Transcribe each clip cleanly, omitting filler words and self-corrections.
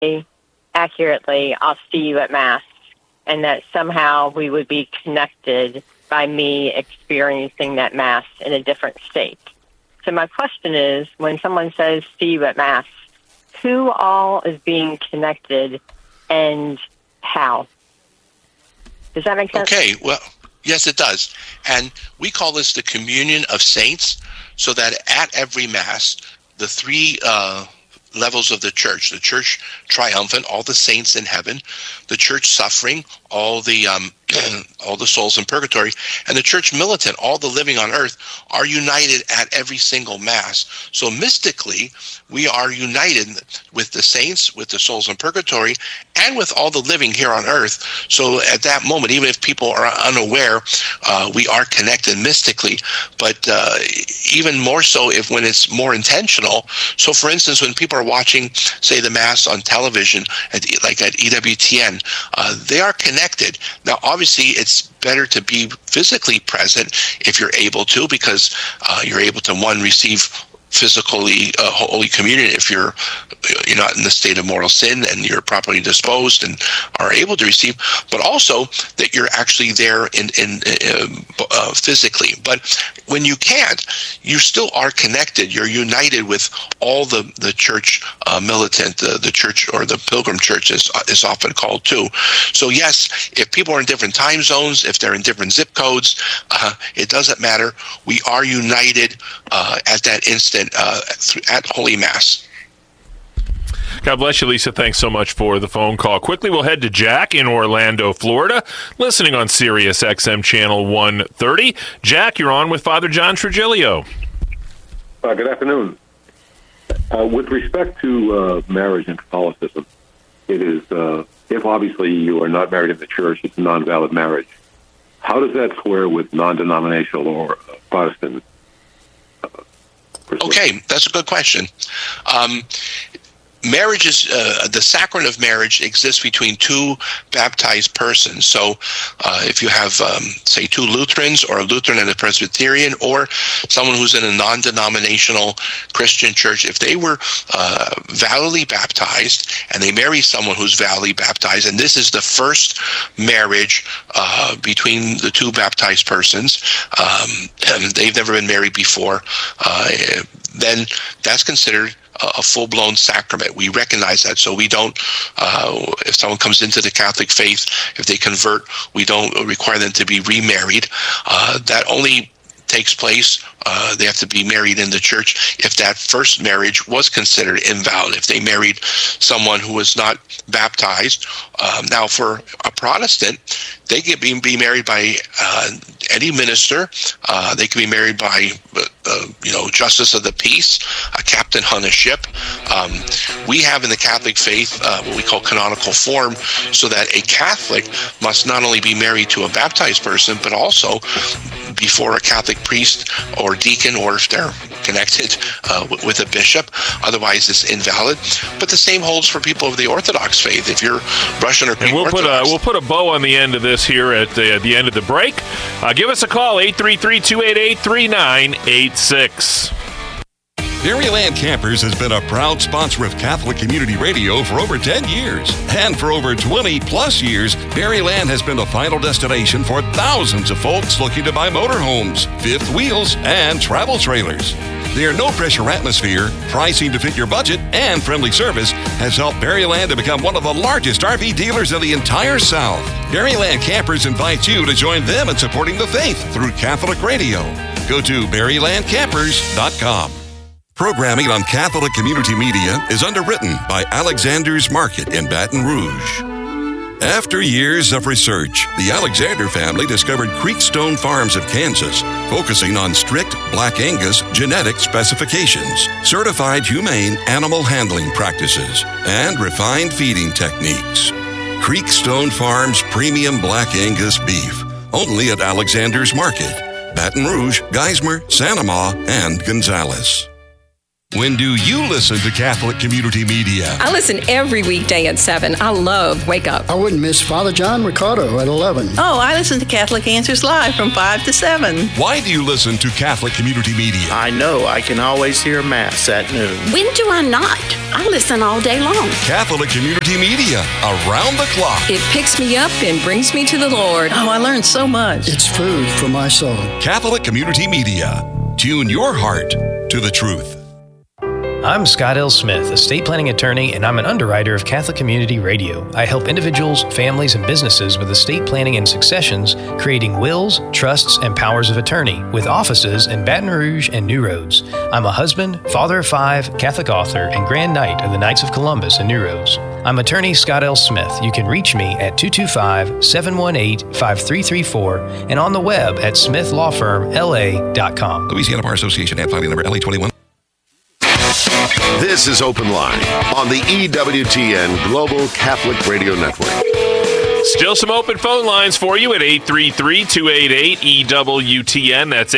accurately, I'll see you at Mass, and that somehow we would be connected by me experiencing that Mass in a different state. So my question is, when someone says, see you at Mass, who all is being connected and how? Does that make sense? Okay, well, yes, it does. And we call this the communion of saints, so that at every Mass, the three levels of the church triumphant, all the saints in heaven, the church suffering, all the souls in purgatory, and the church militant, all the living on earth, are united at every single Mass. So mystically, we are united with the saints, with the souls in purgatory, and with all the living here on earth. So at that moment, even if people are unaware, we are connected mystically. But even more so when it's more intentional. So for instance, when people are watching, say, the Mass on television, like at EWTN, they are connected. Now, obviously, it's better to be physically present if you're able to, because you're able to, one, receive physically Holy Communion if you're not in the state of mortal sin and you're properly disposed and are able to receive, but also that you're actually there in physically. But when you can't, you still are connected. You're united with all the church militant, the church, or the pilgrim church is often called too. So yes, if people are in different time zones, if they're in different zip codes, it doesn't matter. We are united at that instant at Holy Mass. God bless you, Lisa. Thanks so much for the phone call. Quickly, we'll head to Jack in Orlando, Florida, listening on Sirius XM Channel 130. Jack, you're on with Father John Trigilio. Good afternoon. With respect to marriage in Catholicism, it is, if obviously you are not married in the church, it's a non-valid marriage. How does that square with non-denominational or Protestant? Okay, that's a good question. Marriage is the sacrament of marriage exists between two baptized persons. So if you have, say, two Lutherans, or a Lutheran and a Presbyterian, or someone who's in a non-denominational Christian church, if they were validly baptized and they marry someone who's validly baptized, and this is the first marriage between the two baptized persons, and they've never been married before, then that's considered a full-blown sacrament. We recognize that, so we don't, if someone comes into the Catholic faith, if they convert, we don't require them to be remarried. That only takes place, they have to be married in the church if that first marriage was considered invalid, if they married someone who was not baptized. Now, for a Protestant, they can be married by any minister. They can be married by justice of the peace, a captain on a ship. We have in the Catholic faith what we call canonical form, so that a Catholic must not only be married to a baptized person, but also before a Catholic priest or deacon, or if they're connected with a bishop. Otherwise, it's invalid. But the same holds for people of the Orthodox faith. If you're Russian or Greek Orthodox, we'll put a bow on the end of this here at the end of the break. Give us a call, 833-288-3986. Berryland Campers has been a proud sponsor of Catholic Community Radio for over 10 years. And for over 20-plus years, Berryland has been the final destination for thousands of folks looking to buy motorhomes, fifth wheels, and travel trailers. Their no-pressure atmosphere, pricing to fit your budget, and friendly service has helped Berryland to become one of the largest RV dealers in the entire South. Berryland Campers invites you to join them in supporting the faith through Catholic Radio. Go to BerrylandCampers.com. Programming on Catholic Community Media is underwritten by Alexander's Market in Baton Rouge. After years of research, the Alexander family discovered Creekstone Farms of Kansas, focusing on strict Black Angus genetic specifications, certified humane animal handling practices, and refined feeding techniques. Creekstone Farms Premium Black Angus Beef, only at Alexander's Market, Baton Rouge, Geismar, Santa Ma, and Gonzales. When do you listen to Catholic Community Media? I listen every weekday at 7. I love Wake Up. I wouldn't miss Father John Ricardo at 11. Oh, I listen to Catholic Answers Live from 5 to 7. Why do you listen to Catholic Community Media? I know I can always hear Mass at noon. When do I not? I listen all day long. Catholic Community Media, around the clock. It picks me up and brings me to the Lord. Oh, I learned so much. It's food for my soul. Catholic Community Media. Tune your heart to the truth. I'm Scott L. Smith, estate planning attorney, and I'm an underwriter of Catholic Community Radio. I help individuals, families, and businesses with estate planning and successions, creating wills, trusts, and powers of attorney, with offices in Baton Rouge and New Roads. I'm a husband, father of 5, Catholic author, and Grand Knight of the Knights of Columbus in New Roads. I'm attorney Scott L. Smith. You can reach me at 225-718-5334 and on the web at smithlawfirmla.com. Louisiana Bar Association ad filing number LA21. This is Open Line on the EWTN Global Catholic Radio Network. Still some open phone lines for you at 833-288-EWTN. That's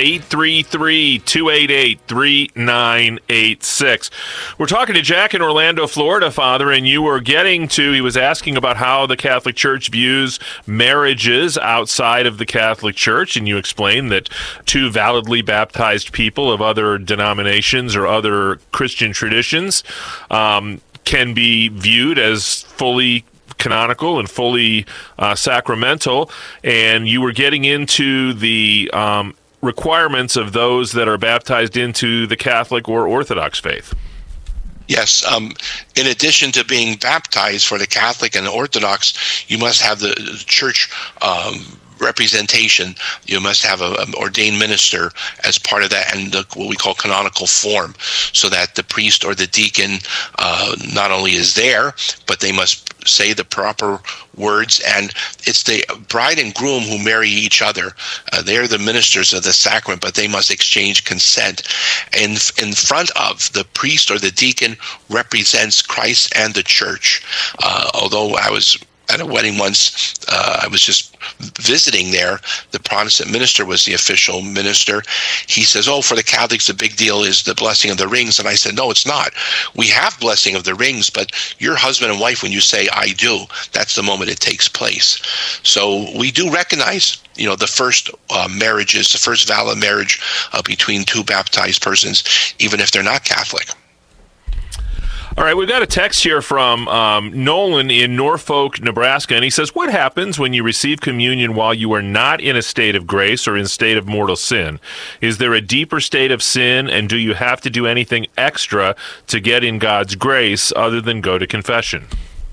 833-288-3986. We're talking to Jack in Orlando, Florida, Father, and he was asking about how the Catholic Church views marriages outside of the Catholic Church, and you explained that two validly baptized people of other denominations or other Christian traditions can be viewed as fully canonical and fully sacramental, and you were getting into the requirements of those that are baptized into the Catholic or Orthodox faith. Yes. In addition to being baptized for the Catholic and the Orthodox, you must have the church representation. You must have an ordained minister as part of that, and what we call canonical form, so that the priest or the deacon not only is there, but they must say the proper words, and it's the bride and groom who marry each other. They're the ministers of the sacrament, but they must exchange consent. In front of the priest or the deacon represents Christ and the church. Although I was at a wedding once, I was just visiting there. The Protestant minister was the official minister. He says, "Oh, for the Catholics, the big deal is the blessing of the rings." And I said, "No, it's not. We have blessing of the rings, but your husband and wife, when you say 'I do,' that's the moment it takes place." So we do recognize, the first marriages, the first valid marriage between two baptized persons, even if they're not Catholic. All right, we've got a text here from Nolan in Norfolk, Nebraska, and he says, what happens when you receive communion while you are not in a state of grace or in a state of mortal sin? Is there a deeper state of sin, and do you have to do anything extra to get in God's grace other than go to confession?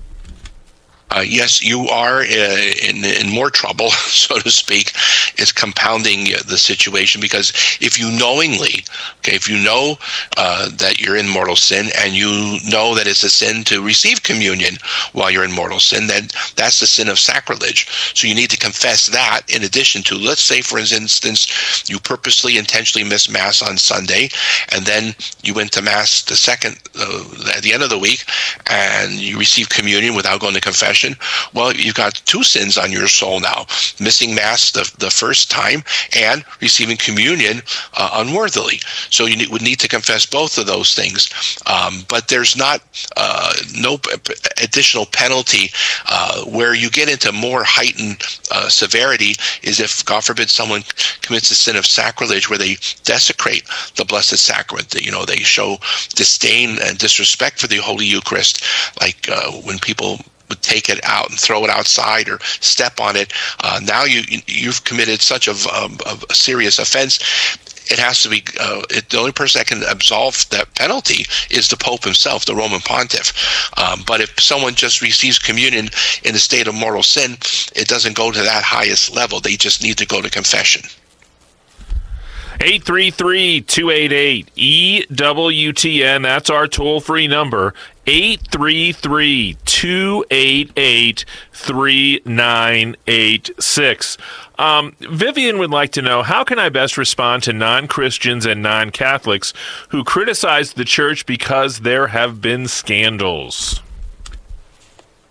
Yes, you are in more trouble, so to speak. It's compounding the situation, because if you knowingly, if you know that you're in mortal sin, and you know that it's a sin to receive communion while you're in mortal sin, then that's the sin of sacrilege. So you need to confess that, in addition to, let's say, for instance, you purposely, intentionally miss Mass on Sunday, and then you went to Mass at the end of the week, and you receive communion without going to confession. Well, you've got two sins on your soul now: missing Mass the first time and receiving communion unworthily. So you would need to confess both of those things. But there's no additional penalty. Where you get into more heightened severity is if, God forbid, someone commits a sin of sacrilege where they desecrate the Blessed Sacrament. They show disdain and disrespect for the Holy Eucharist, like when people would take it out and throw it outside or step on it. Now you've committed such a serious offense. It has to be the only person that can absolve that penalty is the Pope himself, the Roman Pontiff. But if someone just receives communion in a state of mortal sin, it doesn't go to that highest level. They just need to go to confession. 833-288-EWTN. That's our toll-free number. 833-288-3986. Vivian would like to know, how can I best respond to non-Christians and non-Catholics who criticize the church because there have been scandals?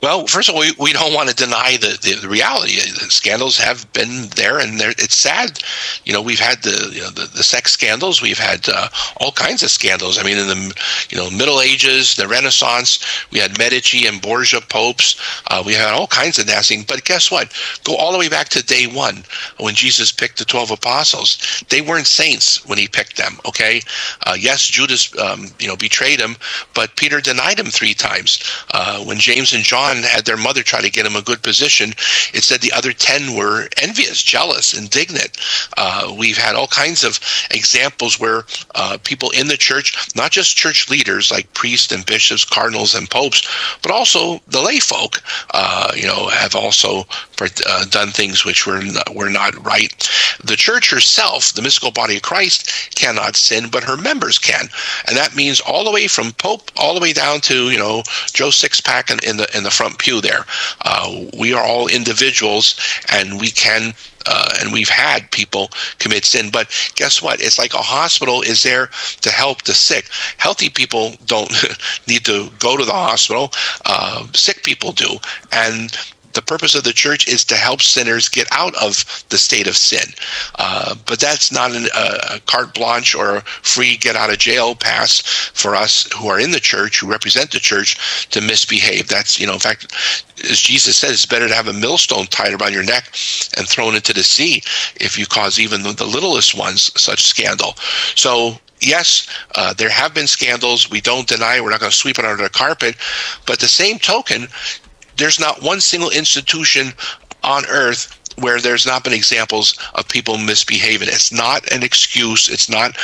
Well, first of all, we don't want to deny the reality. The scandals have been there, and it's sad. We've had the sex scandals. We've had all kinds of scandals. I mean, in the Middle Ages, the Renaissance, we had Medici and Borgia popes. We had all kinds of nasty. But guess what? Go all the way back to day one when Jesus picked the 12 apostles. They weren't saints when he picked them. Okay, yes, Judas betrayed him, but Peter denied him 3 times. When James and John had their mother try to get him a good position, it said the other 10 were envious, jealous, indignant. We've had all kinds of examples where people in the church, not just church leaders like priests and bishops, cardinals and popes, but also the lay folk, have also done things which were not right. The church herself, the mystical body of Christ, cannot sin, but her members can, and that means all the way from Pope all the way down to Joe Sixpack in the front pew there. We are all individuals, and we can and we've had people commit sin. But guess what? It's like a hospital is there to help the sick. Healthy people don't need to go to the hospital. Sick people do. And the purpose of the church is to help sinners get out of the state of sin. But that's not a carte blanche or a free get-out-of-jail pass for us who are in the church, who represent the church, to misbehave. That's, in fact, as Jesus said, it's better to have a millstone tied around your neck and thrown into the sea if you cause even the littlest ones such scandal. So, yes, there have been scandals. We don't deny it. We're not going to sweep it under the carpet. But the same token, there's not one single institution on earth where there's not been examples of people misbehaving. It's not an excuse. It's not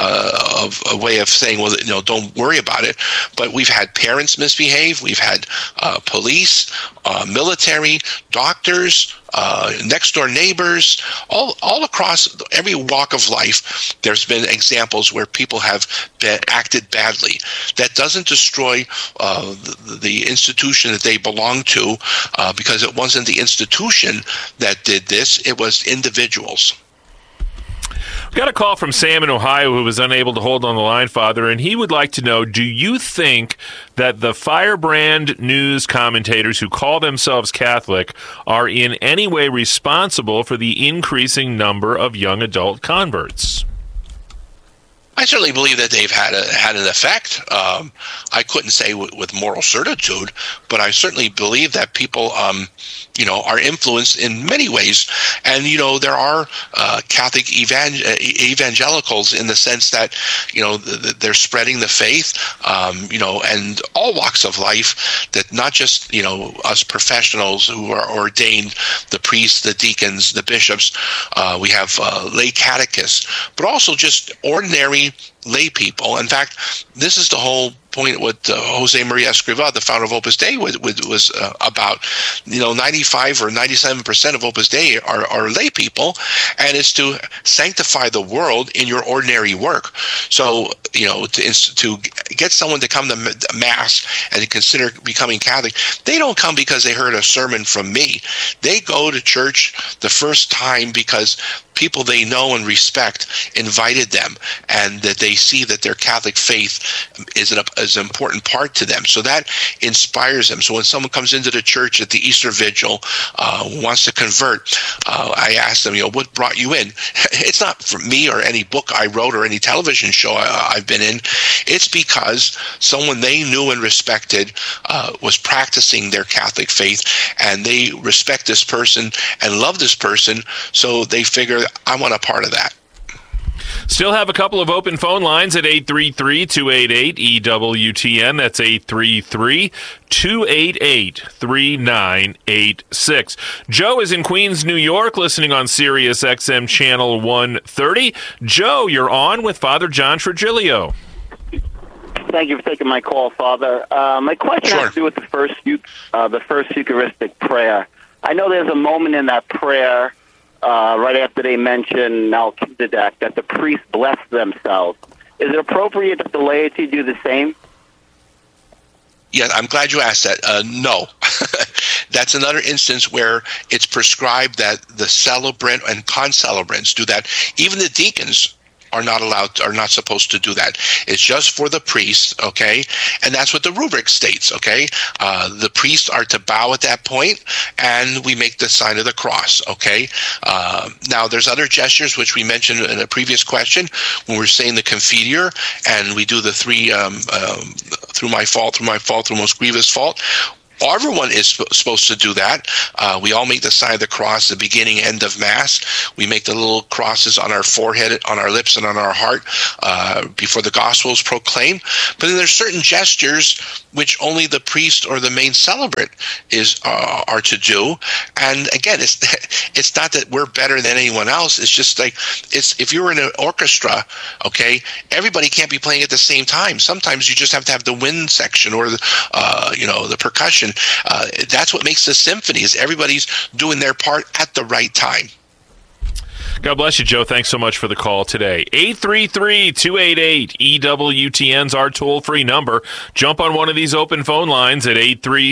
a way of saying, well, don't worry about it. But we've had parents misbehave. We've had police, military, doctors, next door neighbors, all across every walk of life. There's been examples where people have acted badly. That doesn't destroy the institution that they belong to, because it wasn't the institution that did this. It was individuals. We got a call from Sam in Ohio who was unable to hold on the line, Father, and he would like to know, do you think that the firebrand news commentators who call themselves Catholic are in any way responsible for the increasing number of young adult converts? I certainly believe that they've had an effect. I couldn't say with moral certitude, but I certainly believe that people, are influenced in many ways. And, there are Catholic evangelicals in the sense that, they're spreading the faith, and all walks of life, that not just, us professionals who are ordained, the priests, the deacons, the bishops, we have lay catechists, but also just ordinary lay people. In fact, this is the whole point what Jose Maria Escrivá, the founder of Opus Dei, was about. 95 or 97% of Opus Dei are lay people, and it's to sanctify the world in your ordinary work. So, to get someone to come to Mass and to consider becoming Catholic, they don't come because they heard a sermon from me. They go to church the first time because people they know and respect invited them, and that they see that their Catholic faith is an important part to them. So that inspires them. So when someone comes into the church at the Easter Vigil, wants to convert, I ask them, what brought you in? It's not from me or any book I wrote or any television show I've been in. It's because someone they knew and respected was practicing their Catholic faith, and they respect this person and love this person, so they figure, I want a part of that. Still have a couple of open phone lines at 833-288-EWTN. That's 833-288-3986. Joe is in Queens, New York, listening on Sirius XM Channel 130. Joe, you're on with Father John Trigilio. Thank you for taking my call, Father. My question has to do with the first Eucharistic prayer. I know there's a moment in that prayer right after they mention Melchizedek, that the priests bless themselves. Is it appropriate that the laity do the same? Yeah, I'm glad you asked that. No. That's another instance where it's prescribed that the celebrant and concelebrants do that. Even the deacons are not supposed to do that. It's just for the priest, okay? And that's what the rubric states, okay? The priests are to bow at that point, and we make the sign of the cross, okay? Now, there's other gestures, which we mentioned in a previous question, when we're saying the Confiteor, and we do the three, through my fault, through most grievous fault. Everyone is supposed to do that. We all make the sign of the cross, the beginning, end of Mass. We make the little crosses on our forehead, on our lips, and on our heart before the gospel is proclaimed. But then there's certain gestures which only the priest or the main celebrant are to do. And again, it's not that we're better than anyone else. It's just like if you're in an orchestra, okay, everybody can't be playing at the same time. Sometimes you just have to have the wind section or the percussion. That's what makes the symphony, is everybody's doing their part at the right time. God bless you, Joe. Thanks so much for the call today. 833-288-EWTN's our toll-free number. Jump on one of these open phone lines at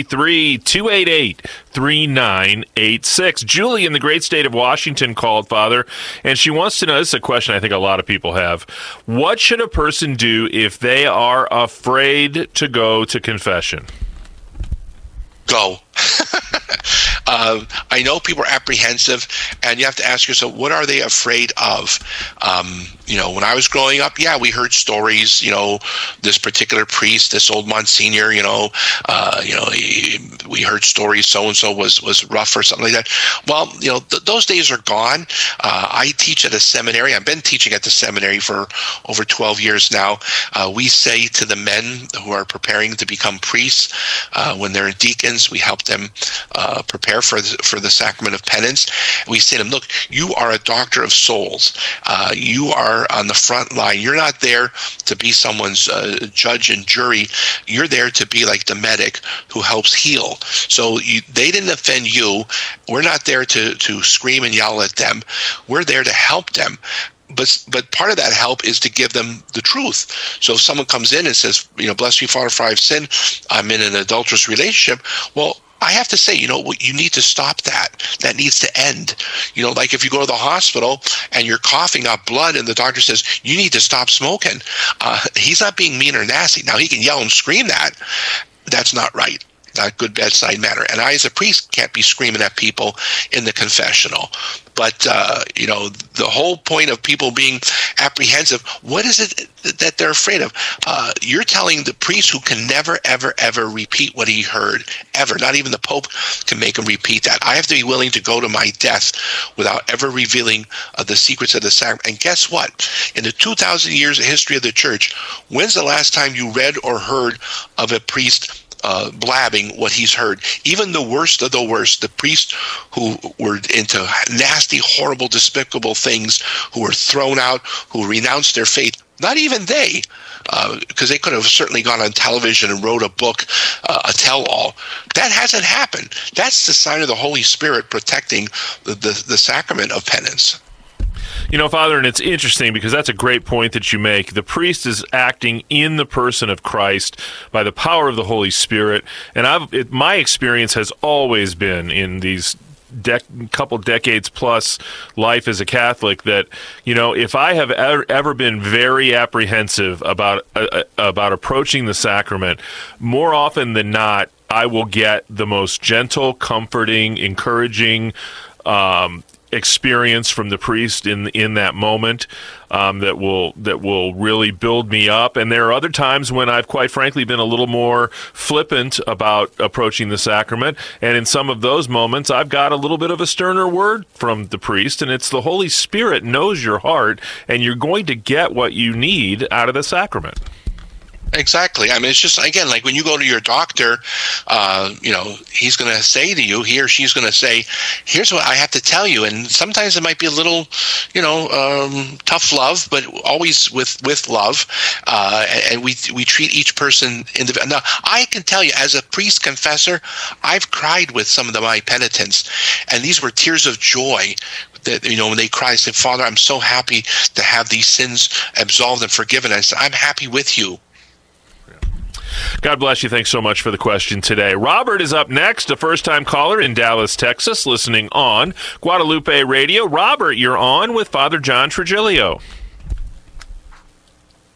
833-288-3986. Julie in the great state of Washington called, Father, and she wants to know, this is a question I think a lot of people have, what should a person do if they are afraid to go to confession? Go. I know people are apprehensive, and you have to ask yourself, what are they afraid of? When I was growing up, we heard stories, this particular priest, this old Monsignor, we heard stories, so-and-so was rough or something like that. Well, those days are gone. I teach at a seminary. I've been teaching at the seminary for over 12 years now. We say to the men who are preparing to become priests, when they're deacons, we help them prepare for the sacrament of penance. We say to them, look, you are a doctor of souls. You are on the front line. You're not there to be someone's judge and jury. You're there to be like the medic who helps heal. So they didn't offend you. We're not there to scream and yell at them. We're there to help them. But part of that help is to give them the truth. So if someone comes in and says, bless me, Father, for I've sinned, I'm in an adulterous relationship, well, I have to say, you need to stop that. That needs to end. Like if you go to the hospital and you're coughing up blood and the doctor says, you need to stop smoking. He's not being mean or nasty. Now, he can yell and scream that. That's not right. Not good bedside manner. And I, as a priest, can't be screaming at people in the confessional. But, the whole point of people being apprehensive, what is it that they're afraid of? You're telling the priest who can never, ever, ever repeat what he heard, ever. Not even the Pope can make him repeat that. I have to be willing to go to my death without ever revealing the secrets of the sacrament. And guess what? In the 2,000 years of history of the Church, when's the last time you read or heard of a priest blabbing what he's heard? Even the worst of the worst, the priests who were into nasty, horrible, despicable things, who were thrown out, who renounced their faith, not even they, because they could have certainly gone on television and wrote a book, a tell-all. That hasn't happened. That's the sign of the Holy Spirit protecting the sacrament of penance. Father, and it's interesting because that's a great point that you make. The priest is acting in the person of Christ by the power of the Holy Spirit. And my experience has always been in these couple decades plus life as a Catholic that, if I have ever been very apprehensive about approaching the sacrament, more often than not, I will get the most gentle, comforting, encouraging experience from the priest in that moment that will really build me up. And there are other times when I've quite frankly been a little more flippant about approaching the sacrament, and in some of those moments I've got a little bit of a sterner word from the priest, and it's the Holy Spirit knows your heart, and you're going to get what you need out of the sacrament. Exactly. I mean, it's just, again, like when you go to your doctor, he's going to say to you, he or she's going to say, here's what I have to tell you. And sometimes it might be a little, tough love, but always with love. And we treat each person individually. Now, I can tell you, as a priest confessor, I've cried with some of my penitents, and these were tears of joy. That, when they cry, say, Father, I'm so happy to have these sins absolved and forgiven. I said, I'm happy with you. God bless you. Thanks so much for the question today. Robert is up next, a first-time caller in Dallas, Texas, listening on Guadalupe Radio. Robert, you're on with Father John Trigilio.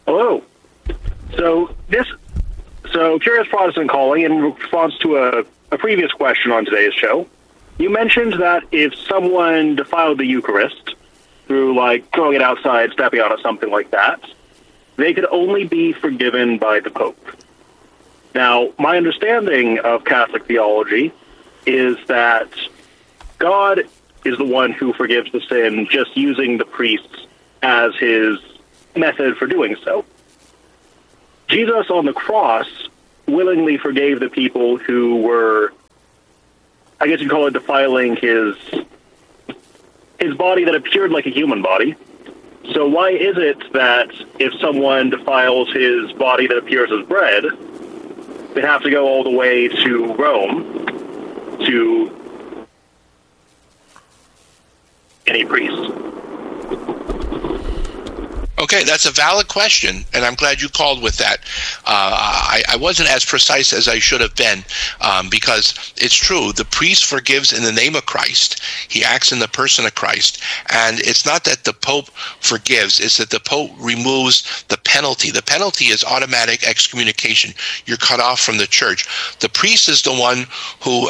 Hello. So Curious Protestant calling in response to a previous question on today's show. You mentioned that if someone defiled the Eucharist through, like, throwing it outside, stepping on it, something like that, they could only be forgiven by the Pope. Now, my understanding of Catholic theology is that God is the one who forgives the sin, just using the priests as his method for doing so. Jesus on the cross willingly forgave the people who were, I guess you'd call it, defiling his body that appeared like a human body. So why is it that if someone defiles his body that appears as bread, they have to go all the way to Rome to any priest? Okay, that's a valid question, and I'm glad you called with that. I wasn't as precise as I should have been, because it's true. The priest forgives in the name of Christ. He acts in the person of Christ. And it's not that the Pope forgives, it's that the Pope removes the penalty. The penalty is automatic excommunication. You're cut off from the church. The priest is the one who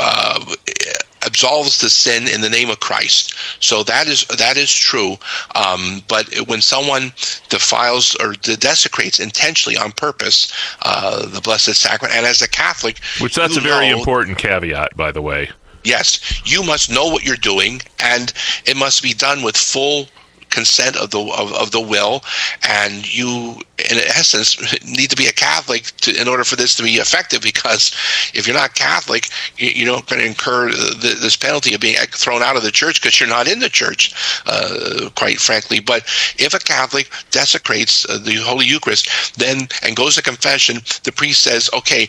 absolves the sin in the name of Christ. So that is true. But when someone defiles or desecrates intentionally on purpose the Blessed Sacrament, and as a Catholic, which that's a very important caveat, by the way. Yes, you must know what you're doing, and it must be done with full consent of the will, and you, in essence, need to be a Catholic in order for this to be effective, because if you're not Catholic, you're not going to incur this penalty of being thrown out of the church because you're not in the church, quite frankly. But if a Catholic desecrates the Holy Eucharist then and goes to confession, the priest says, okay,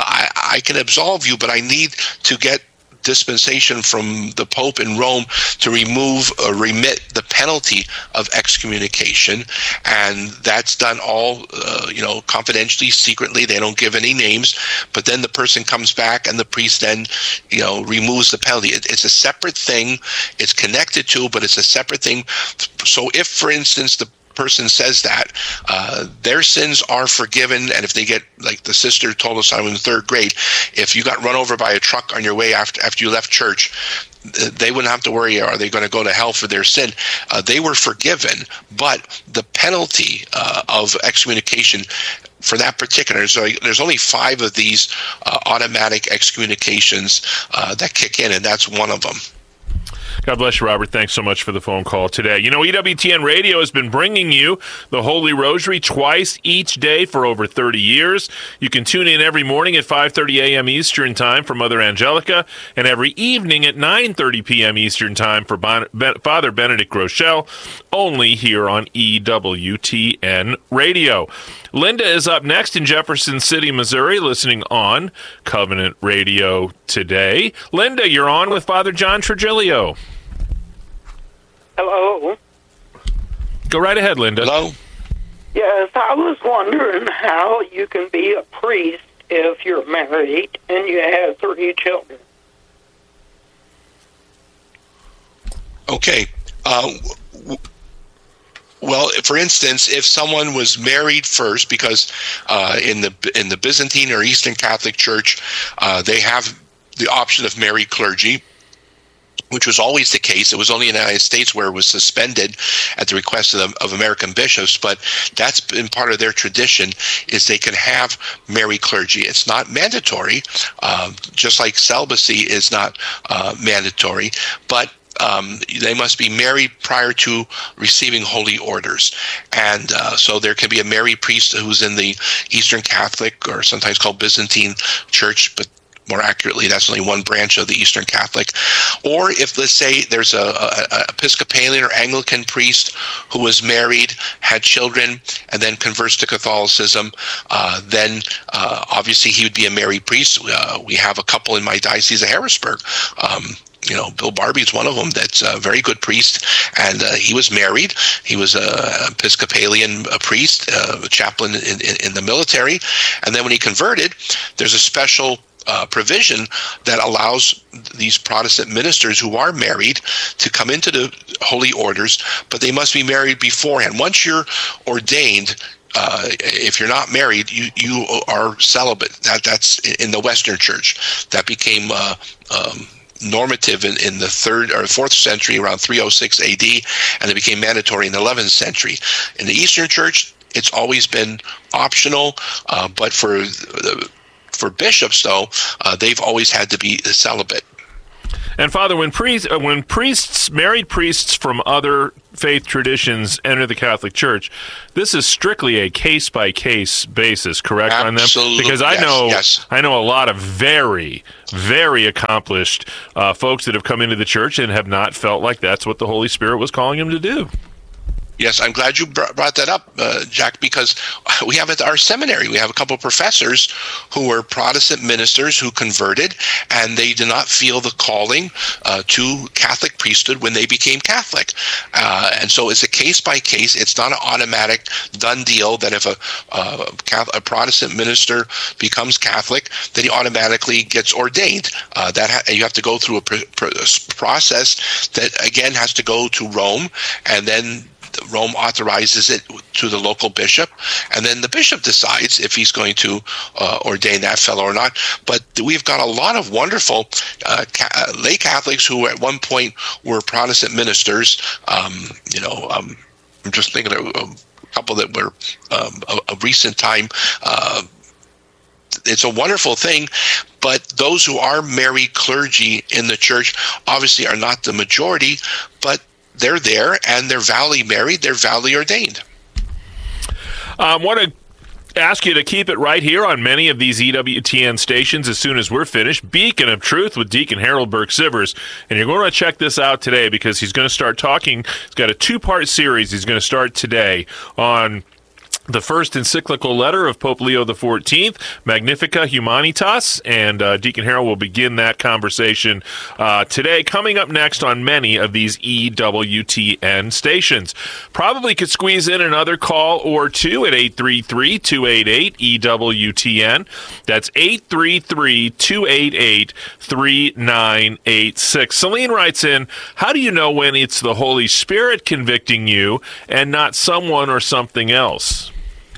I can absolve you, but I need to get dispensation from the Pope in Rome to remove or remit the penalty of excommunication, and that's done all confidentially, secretly. They don't give any names, but then the person comes back and the priest then removes the penalty. It's a separate thing. It's connected to, but it's a separate thing. So if, for instance, the person says that their sins are forgiven, and if they get, like the sister told us, I'm in the third grade, if you got run over by a truck on your way after you left church, they wouldn't have to worry, are they going to go to hell for their sin? They were forgiven, but the penalty of excommunication for that particular, so there's only 5 of these automatic excommunications that kick in, and that's one of them. God bless you, Robert. Thanks so much for the phone call today. EWTN Radio has been bringing you the Holy Rosary twice each day for over 30 years. You can tune in every morning at 5:30 a.m. Eastern Time for Mother Angelica, and every evening at 9:30 p.m. Eastern Time for Father Benedict Groeschel, only here on EWTN Radio. Linda is up next in Jefferson City, Missouri, listening on Covenant Radio today. Linda, you're on with Father John Trigilio. Hello. Go right ahead, Linda. Hello. Yes, I was wondering how you can be a priest if you're married and you have 3 children. Okay. Well, for instance, if someone was married first, because in the Byzantine or Eastern Catholic Church, they have the option of married clergy, which was always the case. It was only in the United States where it was suspended at the request of American bishops, but that's been part of their tradition, is they can have married clergy. It's not mandatory, just like celibacy is not mandatory, but they must be married prior to receiving holy orders. And so there can be a married priest who's in the Eastern Catholic, or sometimes called Byzantine Church, but more accurately, that's only one branch of the Eastern Catholic. Or if, let's say, there's a Episcopalian or Anglican priest who was married, had children, and then converts to Catholicism, then obviously he would be a married priest. We have a couple in my diocese of Harrisburg. Bill Barbie is one of them. That's a very good priest, and he was married. He was a Episcopalian priest, a chaplain in the military, and then when he converted, there's a special provision that allows these Protestant ministers who are married to come into the holy orders, but they must be married beforehand. Once you're ordained, if you're not married, you are celibate. That's in the Western Church. That became normative in the 3rd or 4th century, around 306 AD, and it became mandatory in the 11th century. In the Eastern Church, it's always been optional, but for bishops, though, they've always had to be celibate. And Father, when married priests from other faith traditions enter the Catholic Church, this is strictly a case-by-case basis, correct? Absolutely. On them? Because I know a lot of very, very accomplished folks that have come into the church and have not felt like that's what the Holy Spirit was calling them to do. Yes, I'm glad you brought that up, Jack, because we have at our seminary, we have a couple of professors who were Protestant ministers who converted, and they did not feel the calling to Catholic priesthood when they became Catholic. And so it's a case-by-case. It's not an automatic done deal that if a Protestant minister becomes Catholic, then he automatically gets ordained. You have to go through a process that, again, has to go to Rome, and then Rome authorizes it to the local bishop, and then the bishop decides if he's going to ordain that fellow or not. But we've got a lot of wonderful lay Catholics who at one point were Protestant ministers. I'm just thinking of a couple that were a recent time. It's a wonderful thing, but those who are married clergy in the church obviously are not the majority, but they're there, and they're validly married, they're validly ordained. I want to ask you to keep it right here on many of these EWTN stations as soon as we're finished. Beacon of Truth with Deacon Harold Burke-Sivers. And you're going to check this out today because he's going to start talking. He's got a 2-part series he's going to start today on the first encyclical letter of Pope Leo XIV, Magnificat Humanitas, and Deacon Harold will begin that conversation today, coming up next on many of these EWTN stations. Probably could squeeze in another call or two at 833-288-EWTN. That's 833-288-3986. Celine writes in, how do you know when it's the Holy Spirit convicting you and not someone or something else?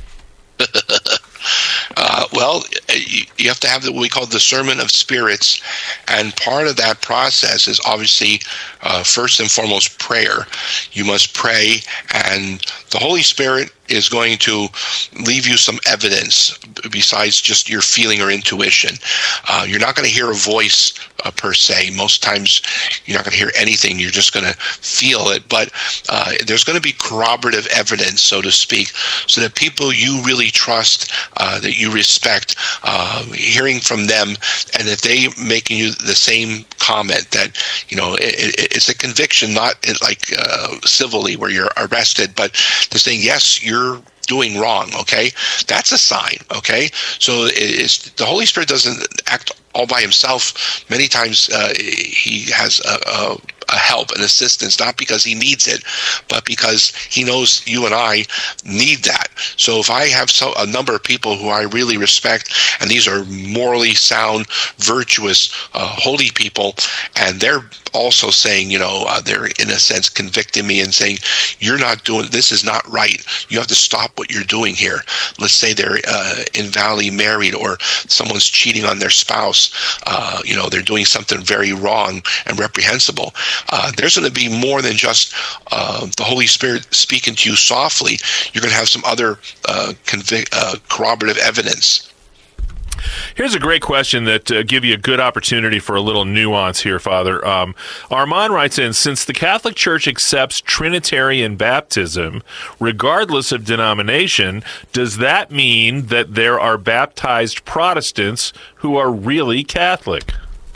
Well, you have to have what we call discernment of spirits, and part of that process is obviously first and foremost prayer. You must pray, and the Holy Spirit is going to leave you some evidence besides just your feeling or intuition. You're not going to hear a voice per se. Most times you're not going to hear anything. You're just going to feel it. But there's going to be corroborative evidence, so to speak, so that people you really trust, that you respect, hearing from them, and if they making you the same comment that, it's a conviction, not like civilly where you're arrested, but they're saying, yes, you're doing wrong, okay? That's a sign, okay? So the Holy Spirit doesn't act all by himself. Many times he has a help and assistance, not because he needs it, but because he knows you and I need that. So if I have a number of people who I really respect, and these are morally sound, virtuous, holy people, and they're also saying, they're in a sense convicting me and saying, you're not doing, this is not right. You have to stop what you're doing here. Let's say they're invalidly married, or someone's cheating on their spouse. They're doing something very wrong and reprehensible. There's going to be more than just the Holy Spirit speaking to you softly. You're going to have some other corroborative evidence. Here's a great question that give you a good opportunity for a little nuance here, Father. Armand writes in, since the Catholic Church accepts Trinitarian baptism, regardless of denomination, does that mean that there are baptized Protestants who are really Catholic?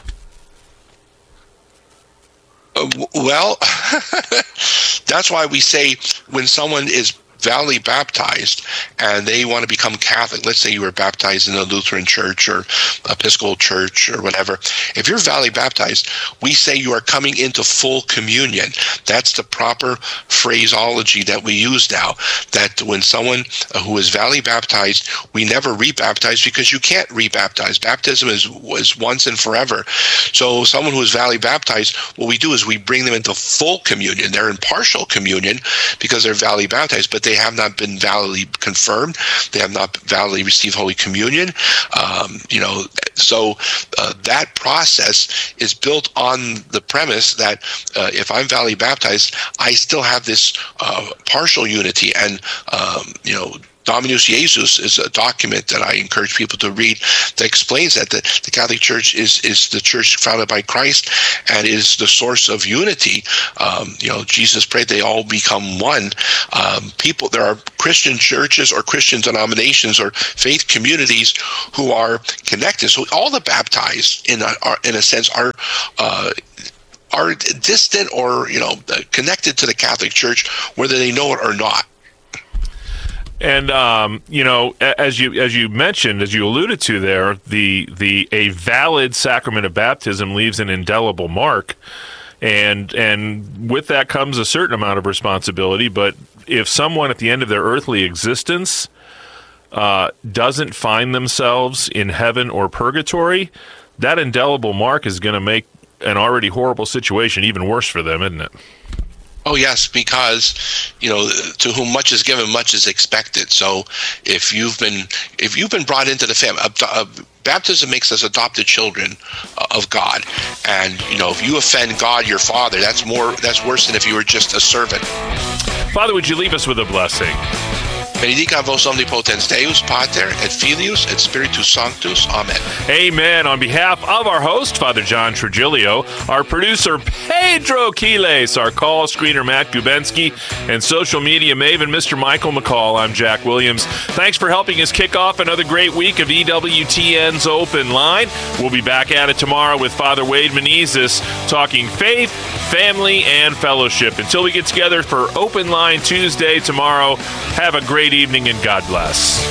Well, that's why we say when someone is validly baptized and they want to become Catholic, let's say you were baptized in a Lutheran church or Episcopal church or whatever, if you're validly baptized, we say you are coming into full communion. That's the proper phraseology that we use now, that when someone who is validly baptized, we never rebaptize, because you can't rebaptize. Baptism was once and forever. So someone who is validly baptized, what we do is we bring them into full communion. They're in partial communion because they're validly baptized, but they they have not been validly confirmed. They have not validly received Holy Communion. So that process is built on the premise that if I'm validly baptized, I still have this partial unity. And, Dominus Jesus is a document that I encourage people to read that explains that the Catholic Church is the church founded by Christ and is the source of unity. Jesus prayed they all become one. There are Christian churches or Christian denominations or faith communities who are connected. So all the baptized, in a sense, are distant or connected to the Catholic Church, whether they know it or not. And as you mentioned, as you alluded to there, a valid sacrament of baptism leaves an indelible mark, and with that comes a certain amount of responsibility. But if someone at the end of their earthly existence doesn't find themselves in heaven or purgatory, that indelible mark is going to make an already horrible situation even worse for them, isn't it? Oh, yes, because, to whom much is given, much is expected. So if you've been brought into the family, baptism makes us adopted children of God. And, if you offend God, your Father, that's worse than if you were just a servant. Father, would you leave us with a blessing? Benedicat vos omnipotens Deus, Pater, et Filius, et Spiritus Sanctus. Amen. Amen. On behalf of our host, Father John Trigilio, our producer, Pedro Quiles, our call screener, Matt Gubensky, and social media maven, Mr. Michael McCall, I'm Jack Williams. Thanks for helping us kick off another great week of EWTN's Open Line. We'll be back at it tomorrow with Father Wade Menezes talking faith, family, and fellowship. Until we get together for Open Line Tuesday tomorrow, have a great evening and God bless.